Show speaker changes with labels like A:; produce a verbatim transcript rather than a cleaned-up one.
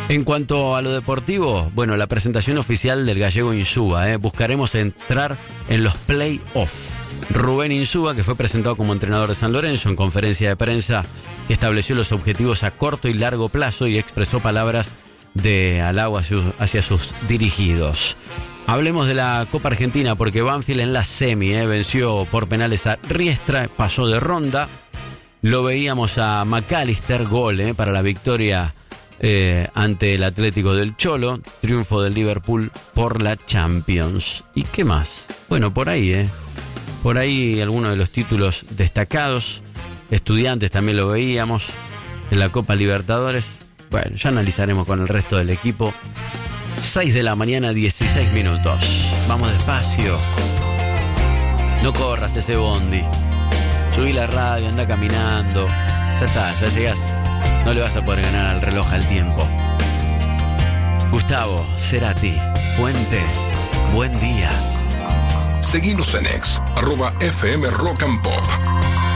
A: En cuanto a lo deportivo, bueno, la presentación oficial del gallego Insúa, ¿eh? Buscaremos entrar en los play-off. Rubén Insúa, que fue presentado como entrenador de San Lorenzo en conferencia de prensa, estableció los objetivos a corto y largo plazo y expresó palabras de halago hacia sus dirigidos. Hablemos de la Copa Argentina porque Banfield en la semi eh, venció por penales a Riestra, pasó de ronda. Lo veíamos a McAllister, gol eh, para la victoria eh, ante el Atlético del Cholo, triunfo del Liverpool por la Champions. ¿Y qué más? Bueno, por ahí, ¿eh? Por ahí algunos de los títulos destacados. Estudiantes también lo veíamos en la Copa Libertadores. Bueno, ya analizaremos con el resto del equipo. seis de la mañana, dieciséis minutos. Vamos despacio. No corras ese bondi. Subí la radio, anda caminando. Ya está, ya llegás. No le vas a poder ganar al reloj al tiempo. Gustavo Cerati, Puente, buen día.
B: Seguinos en X, arroba F M Rock and Pop.